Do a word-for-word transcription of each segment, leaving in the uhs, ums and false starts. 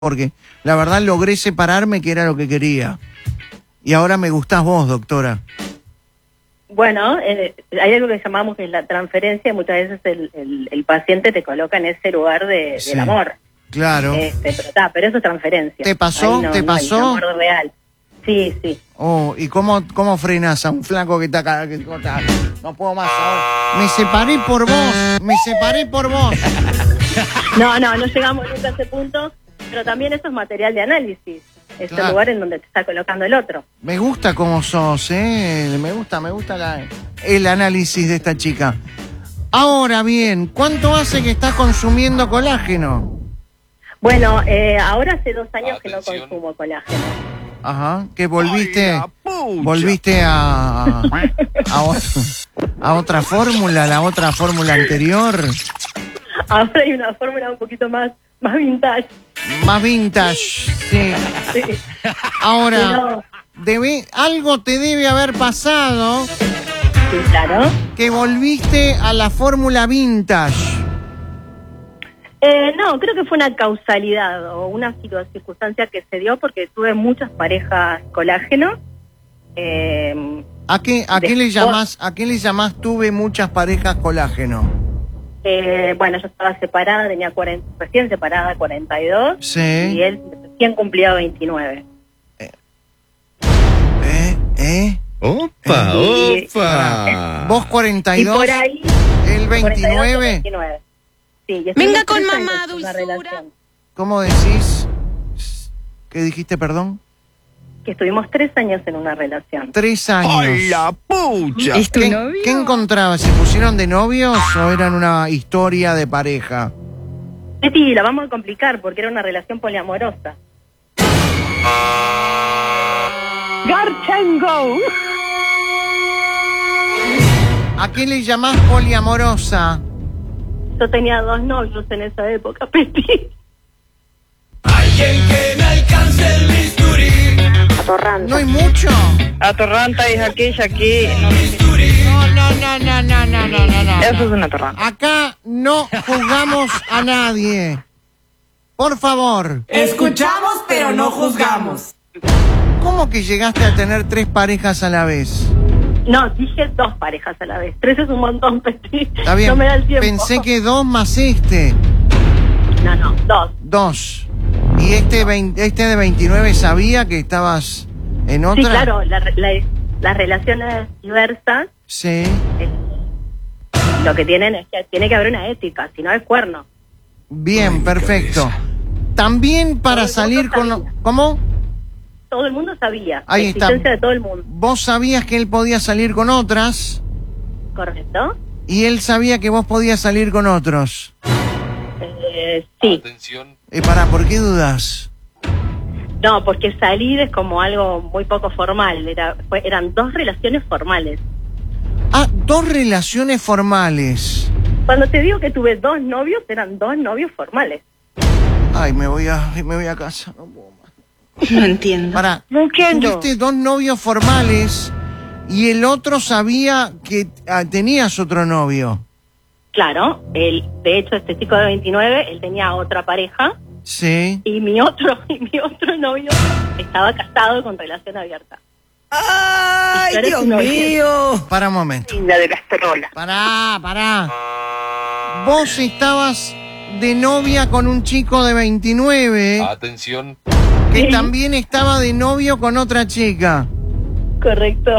porque la verdad logré separarme, que era lo que quería. Y ahora me gustás vos, doctora. Bueno, eh, hay algo que llamamos que es la transferencia, y muchas veces el, el, el paciente te coloca en ese lugar de, Sí, del amor. Claro. Este, pero, ta, pero eso es transferencia. ¿Te pasó? Ahí no, ¿Te no hay pasó? amor real. Sí, sí. Oh, ¿y cómo, cómo frenás a un flaco que está acá? Que, está, no puedo más ahora. Me separé por vos, me separé por vos. No, no, no llegamos nunca a ese punto, pero también eso es material de análisis. Es Claro. el lugar en donde te está colocando el otro. Me gusta cómo sos, ¿eh? Me gusta, me gusta la, el análisis de esta chica. Ahora bien, ¿cuánto hace que estás consumiendo colágeno? Bueno, eh, ahora hace dos años Atención. que no consumo colágeno. Ajá, que volviste, Ay, la pucha. volviste a, a, otro- a otra fórmula, la otra fórmula anterior, Ahora hay una fórmula un poquito más, más vintage. más vintage, sí. Sí. Ahora, debe, algo te debe haber pasado Sí, claro. que volviste a la fórmula vintage. Eh, no, creo que fue una causalidad o una situ- circunstancia que se dio porque tuve muchas parejas colágeno. Eh, ¿A qué, a qué le Después- llamás, a qué le llamás tuve muchas parejas colágeno? eh, bueno, yo estaba separada, tenía cuarenta, recién separada, cuarenta y dos, Sí. y él recién cumplía veintinueve. ¿Eh? ¿Eh? Opa, Y- opa. ¿Vos cuarenta y Y dos? por ahí... ¿El veintinueve? veintinueve. Sí, y Venga estuvimos con tres mamá, años en una dulzura. relación. ¿Cómo decís? ¿Qué dijiste, perdón? Que estuvimos tres años en una relación. Tres años. ¡Ay, la pucha! ¿Es tu ¿Qué, novio? ¿Qué encontrabas? ¿Se pusieron de novios o eran una historia de pareja? Sí, la vamos a complicar porque era una relación poliamorosa. Garchango. ¿A qué le llamás poliamorosa? Yo tenía dos novios en esa época, Peti. ¿No hay mucho? Atorranta es aquella que... No, no, no, no, no, no, no, no, no. Eso es una atorranta. Acá no juzgamos a nadie. Por favor. Escuchamos, pero no juzgamos. ¿Cómo que llegaste a tener tres parejas a la vez? No, dije dos parejas a la vez. Tres es un montón, Peti. Está bien. No me da el tiempo. Pensé que dos más este. No, no, dos. Dos. ¿Y este, veinte, este de veintinueve sabía que estabas en otra? Sí, claro, la, la- las relaciones diversas, Sí. eh, lo que tienen es que tiene que haber una ética, si no es cuerno. Bien, perfecto. También para Todo el salir mundo con... sabía. ¿Cómo? Todo el mundo sabía. Ahí la está. existencia de todo el mundo. Vos sabías que él podía salir con otras ¿Correcto? y él sabía que vos podías salir con otros. Eh, sí. Atención. Eh, pará, ¿por qué dudas? No, porque salir es como algo muy poco formal. Era, fue- eran dos relaciones formales. Ah, dos relaciones formales. Cuando te digo que tuve dos novios, eran dos novios formales. Ay, me voy a, me voy a casa. No puedo más. No entiendo. Pará, No entiendo. tuviste dos novios formales y el otro sabía que ah, tenías otro novio. Claro, él, de hecho, este chico de veintinueve, él tenía otra pareja Sí. y mi otro y mi otro novio estaba casado con relación abierta. ¡Ay, Eres Dios un novio. mío! Para un momento. La de las trolas. Pará, pará. Vos estabas de novia con un chico de veintinueve Atención. que Sí. también estaba de novio con otra chica. Correcto.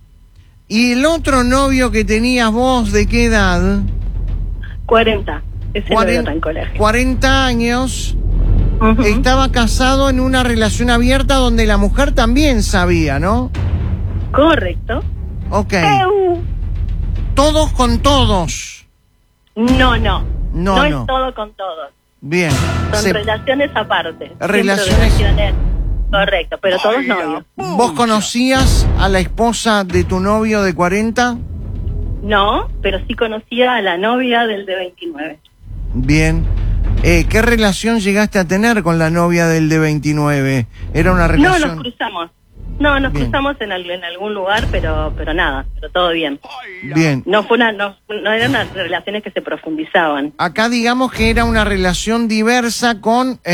¿Y el otro novio que tenías vos de qué edad? cuarenta. Ese no Cuaren- era tan colegio. cuarenta años. Ujú. Estaba casado en una relación abierta donde la mujer también sabía, ¿no? Correcto. Ok. Eu. Todos con todos. No, no. No, No, no. es todo con todos. Bien. Son Se- relaciones aparte. Siempre Relaciones- relaciones. Correcto, pero todos Ay, la novios. ¿Vos conocías a la esposa de tu novio de cuarenta? No, pero sí conocía a la novia del de veintinueve. Bien. Eh, ¿Qué relación llegaste a tener con la novia del de veintinueve? ¿Era una No, relación? nos cruzamos. No, nos Bien. cruzamos en, al- en algún lugar, pero pero nada, pero todo bien. Bien. No fue una, no, no eran unas relaciones que se profundizaban. Acá digamos que era una relación diversa con eh,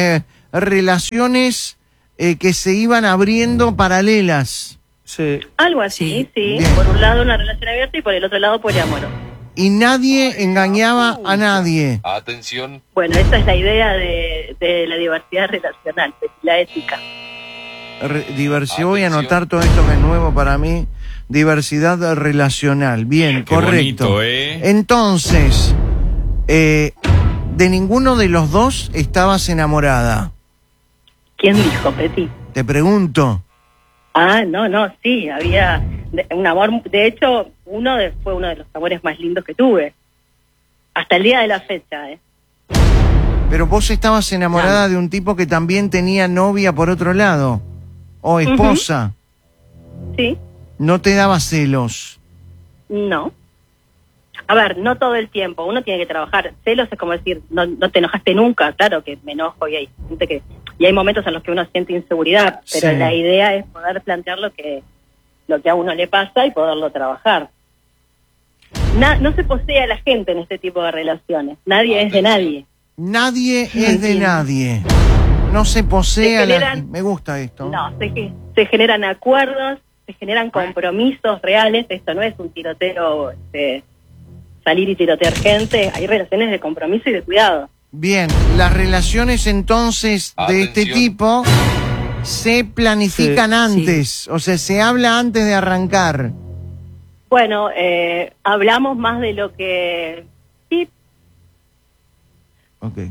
relaciones eh, que se iban abriendo paralelas. Sí. Algo así, sí. Bien. Por un lado una relación abierta y por el otro lado poliamor. Y nadie engañaba a nadie. Atención. Bueno, esa es la idea de, de la diversidad relacional, de la ética. Re- diversidad, voy a anotar todo esto que es nuevo para mí. Diversidad relacional. Bien, Qué correcto. bonito, ¿eh? Entonces, eh, de ninguno de los dos estabas enamorada. ¿Quién dijo, Peti? Te pregunto. Ah, no, no, sí, había de- un amor, de hecho, uno de, fue uno de los amores más lindos que tuve. Hasta el día de la fecha, ¿eh? Pero vos estabas enamorada de un tipo que también tenía novia por otro lado. O esposa. Sí, No te daba celos. no. A ver, no todo el tiempo, uno tiene que trabajar. Celos es como decir, no, no te enojaste nunca, claro que me enojo y hay gente que... Y hay momentos en los que uno siente inseguridad, pero Sí. la idea es poder plantear lo que, lo que a uno le pasa y poderlo trabajar. Na- no se posee a la gente en este tipo de relaciones, nadie es de nadie. Nadie es de nadie. No se posee Se a la... generan- Me gusta esto. No, se, ge- se generan acuerdos, se generan compromisos reales, esto no es un tiroteo, este, salir y tirotear gente, hay relaciones de compromiso y de cuidado. Bien, las relaciones entonces de este Atención. tipo se planifican Sí, antes, o sea, se habla antes de arrancar. Bueno, eh, hablamos más de lo que... Sí, Ok.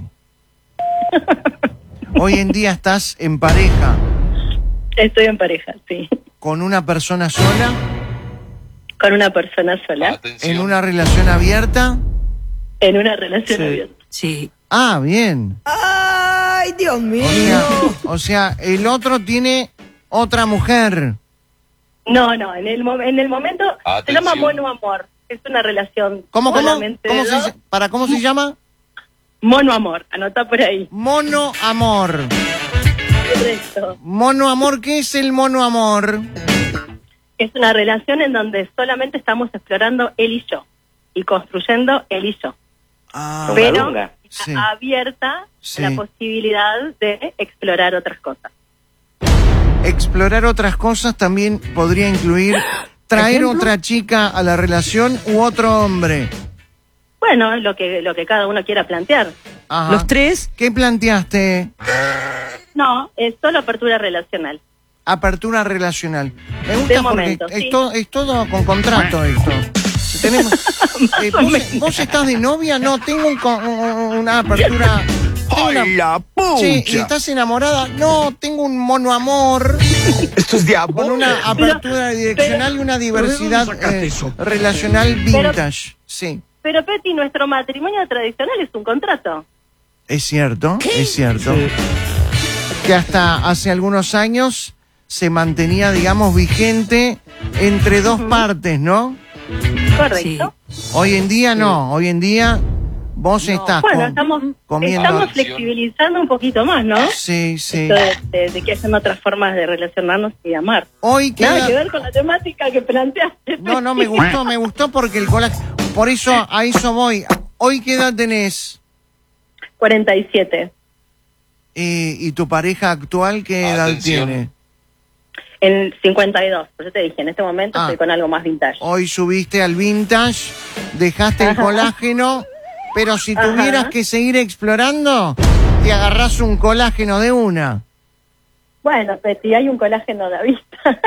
Hoy en día estás en pareja estoy en pareja, sí, con una persona sola, con una persona sola, Atención. en una relación abierta. en una relación Sí. abierta. Sí. Ah, bien. Ay, Dios mío. O sea, o sea, el otro tiene otra mujer. No, no, en el, mo- en el momento se llama Atención. mono amor, es una relación ¿Cómo, cómo? solamente ¿Cómo de se, dos. ll- ¿Para cómo se llama? Mono amor, anota por ahí. Mono amor. Correcto. Mono amor, ¿qué es el mono amor? Es una relación en donde solamente estamos explorando él y yo y construyendo él y yo, Ah, pero lunga. está Sí. abierta Sí. a la posibilidad de explorar otras cosas. explorar otras cosas también podría incluir traer otra chica a la relación u otro hombre. Bueno, lo que lo que cada uno quiera plantear. Ajá. Los tres. ¿Qué planteaste? No, es solo apertura relacional. Apertura relacional. Me gusta De porque momento, es, sí. todo, es todo con contrato esto. Tenemos, eh, ¿vos, vos estás de novia? No, tengo un con- un- una apertura... tengo una- ¡Ay, la Che, pucha! ¿estás enamorada? No, tengo un mono amor Esto es con diabólico. una apertura direccional y una diversidad ¿de dónde sacaste eh, eso? relacional vintage. Sí, Pero Peti, nuestro matrimonio tradicional es un contrato. es cierto, es cierto. Sí. Que hasta hace algunos años se mantenía, digamos, vigente entre dos partes, ¿no? Correcto. Hoy en día no, hoy en día vos estás Bueno, con- estamos, comiendo... estamos flexibilizando un poquito más, ¿no? Sí, sí. Esto de, de- de que hacen otras formas de relacionarnos y de amar. Hoy Nada queda... que ver con la temática que planteaste. No, no, me gustó, me gustó porque el colágeno... Por eso, a eso voy. ¿Hoy qué edad tenés? cuarenta y siete. Eh, ¿Y tu pareja actual qué edad Atención. tiene? En cincuenta y dos. Por eso te dije, en este momento Ah. estoy con algo más vintage. Hoy subiste al vintage, dejaste el Ajá. colágeno, pero si Ajá. tuvieras que seguir explorando, te agarrás un colágeno de una. Bueno, Peti, hay un colágeno a la vista.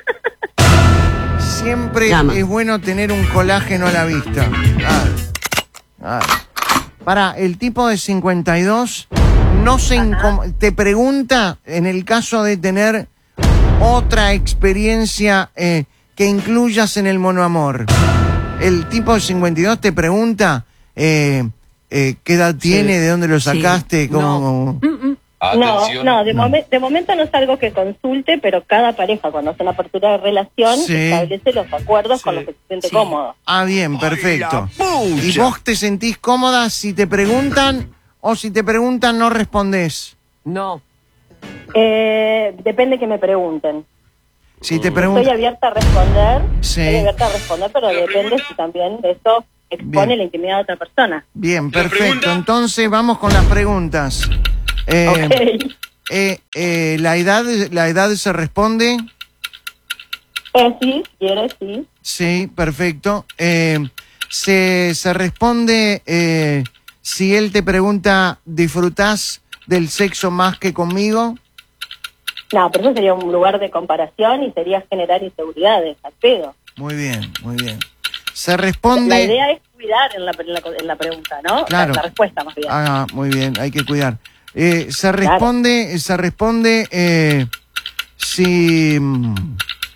Siempre Llama. es bueno tener un colágeno a la vista. Claro. Claro. Para, el tipo de cincuenta y dos no se incom- te pregunta, en el caso de tener otra experiencia eh, que incluyas en el monoamor, el tipo de cincuenta y dos te pregunta eh, eh, qué edad tiene, de dónde lo Sí. sacaste, cómo... No, Atención. no, de, No. momen- de momento no es algo que consulte, pero cada pareja cuando hace una apertura de relación Sí. establece los acuerdos con Sí. los que se siente Sí. cómodo. Ah, bien, perfecto. ¡Ay, la pucha! ¿Y vos te sentís cómoda si te preguntan o si te preguntan no respondés? No. Eh, depende que me pregunten. Si te Estoy preguntan... abierta a responder, Sí. estoy abierta a responder, pero depende si también de eso expone Bien. la intimidad de otra persona. Bien, perfecto. Entonces vamos con las preguntas. Eh, Ok. eh, eh, la edad, la edad se responde. Eh, sí, quieres, sí. Sí, perfecto. Eh, se, se responde eh, si él te pregunta, ¿disfrutás del sexo más que conmigo? No, pero eso sería un lugar de comparación y sería generar inseguridades, al pedo. Muy bien, muy bien. Se responde... La idea es cuidar en la, en la, en la pregunta, ¿no? Claro. La, la respuesta, más bien. Ah, muy bien, hay que cuidar. Eh, se responde, se responde eh, si, mm,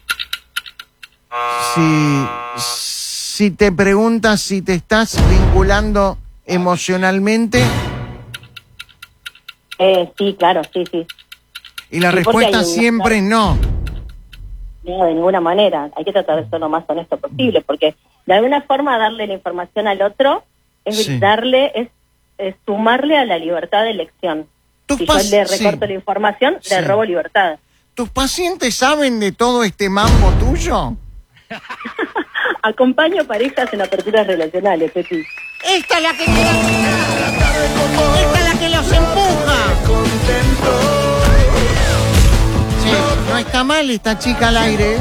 si, si te preguntas si te estás vinculando emocionalmente Eh, sí, claro, sí, sí. y la Sí, porque respuesta hay un- siempre no. No, de ninguna manera. Hay que tratar de ser lo más honesto posible, porque de alguna forma darle la información al otro es Sí. darle, es, es sumarle a la libertad de elección. Tus Si yo pas- le sí. recorto la información, Sí. le robo libertad. ¿Tus pacientes saben de todo este mambo tuyo? Acompaño parejas en aperturas relacionales, Peti. Esta es la que queda. Esta es la que los empuja. Sí, no está mal esta chica al aire.